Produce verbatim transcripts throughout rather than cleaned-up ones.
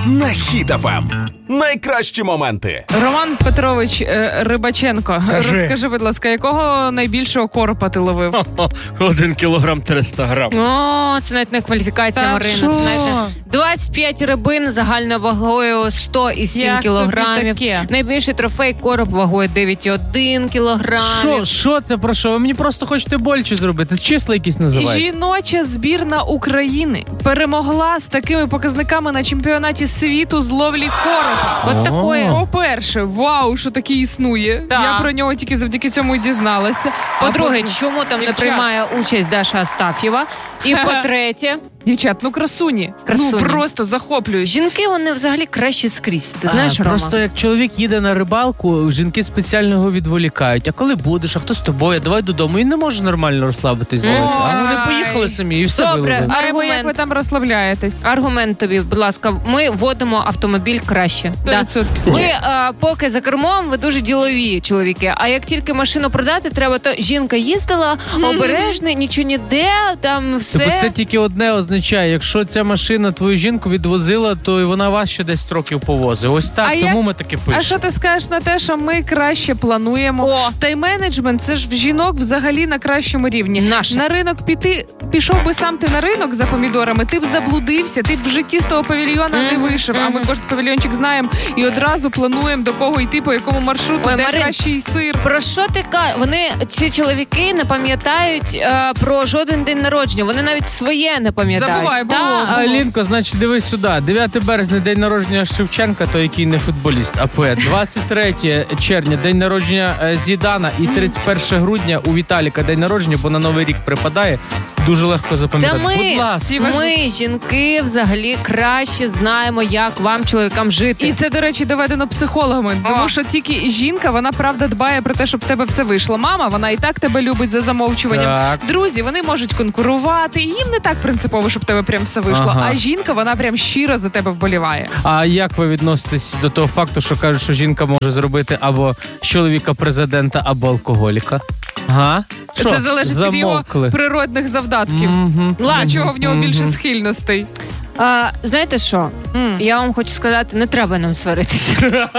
на Хіт еф ем. Найкращі моменти. Роман Петрович е, Рибаченко, Кажи. розкажи, будь ласка, якого найбільшого коропа ти ловив? Один кілограм триста грам. О, це навіть не кваліфікація, Та Марина. що? Знаєте, двадцять п'ять рибин загальною вагою сто сім Як кілограмів. тобі таке? Найбільший трофей короб вагою дев'ять цілих один кілограмів. Що, що це про що? Ви мені просто хочете боляче зробити. Числа якісь називають. Жіноча збірна України перемогла з такими показниками на чемпіонаті світу з ловлі коропа. От такое. По-перше, вау, що таке існує. Так. Я про нього тільки завдяки цьому і дізналася. По-друге, А чому там не Дівчат. приймає участь Даша Астаф'єва? І по-третє, Дівчат, ну красуні. Красуні. Ну просто захоплюють. жінки, вони взагалі краще скрізь. Ти знаєш, а, Рома? просто як чоловік їде на рибалку, жінки спеціально його відволікають. А коли будеш, а хто з тобою? Давай додому. Він не може нормально розслабитись зловити. А вони Ой. поїхали самі і все Добре. виловили. А ви Аргумент. як ви там розслабляєтесь? Аргумент тобі, будь ласка, ми водимо автомобіль краще. сто відсотків. Ви а, поки за кермом, ви дуже ділові чоловіки. А як тільки машину продати треба, то жінка їздила, обережна, нічого ніде, там все. Тобто це тільки одне означає, якщо ця машина твою жінку відвозила, то і вона вас ще десять років повозить. Ось так, А тому як- ми таки пишемо. А що ти скажеш на те, що ми краще плануємо? О. Тайм-менеджмент – це ж в жінок взагалі на кращому рівні. Наше. На ринок піти, пішов би сам ти на ринок за помідорами, ти б заблудився, ти б в житті з того павільйона не Мгм, вийшов. А ми мгм. кожен павільйончик знаємо і одразу плануємо, до кого йти, по якому маршруту, Ой, де Марин, кращий сир. Про що ти кажеш? Вони, ці чоловіки, не пам'ятають е, про жоден день народження. Вони навіть своє не пам'ятають. Забувай, було. Та, А, Лінко, значить, дивись сюди. дев'яте березня, день народження Шевченка, той, який не футболіст, а поет. двадцять третє червня, день народження е, Зідана. І тридцять перше грудня у Віталіка день народження, бо на Новий рік припадає. Дуже легко Та запам'ятати. ми, Будь ласка. Всі важливі. ми, жінки, взагалі краще знаємо, як вам, чоловікам, жити. І це, до речі, доведено психологами, тому О. що тільки жінка, вона правда дбає про те, щоб в тебе все вийшло. Мама, вона і так тебе любить за замовчуванням. Так. Друзі, вони можуть конкурувати, і їм не так принципово, щоб в тебе прям все вийшло. Ага. А жінка, вона прям щиро за тебе вболіває. А як ви відноситесь до того факту, що кажуть, що жінка може зробити або з чоловіка президента, або алкоголіка? Га? Що? Це залежить від його Замовкли. природних завдатків. Мгм. Для чого в нього Мгм. більше схильностей. А, знаєте що? М. Я вам хочу сказати, не треба нам сваритися.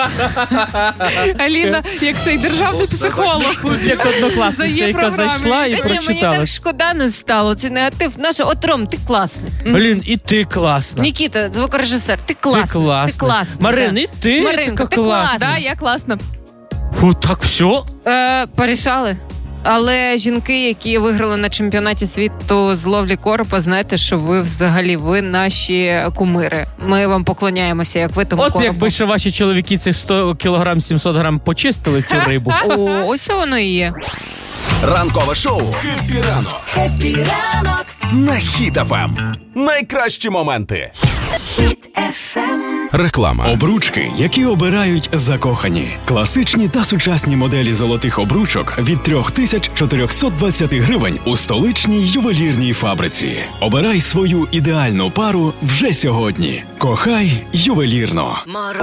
Аліна, як цей державний психолог. Тут як однокласниця, За її яка програмою. зайшла і Та ні, мені прочитала. так шкода не стало. Це негатив. Наша, от, Ром, ти класний. Блін, і ти класна. Нікіта, звукорежисер, ти класний. Ти класна. Ти класний. Марин, да. і ти Маринка, така ти класна. класна. Да, я класна. Фу, так все? Е, порішали. Але жінки, які виграли на чемпіонаті світу з ловлі коропа, знаєте, що ви взагалі, ви наші кумири. Ми вам поклоняємося, як ви тому От коропу. якби ще ваші чоловіки цих сто кілограм, сімсот грам почистили цю рибу. О, ось воно і є. Ранкове шоу «Хеппі ранок» Хеппі ранок, на Хіт еф ем. Найкращі моменти. Хіт еф ем. Реклама. Обручки, які обирають закохані. Класичні та сучасні моделі золотих обручок від три тисячі чотириста двадцять гривень у столичній ювелірній фабриці. Обирай свою ідеальну пару вже сьогодні. Кохай ювелірно.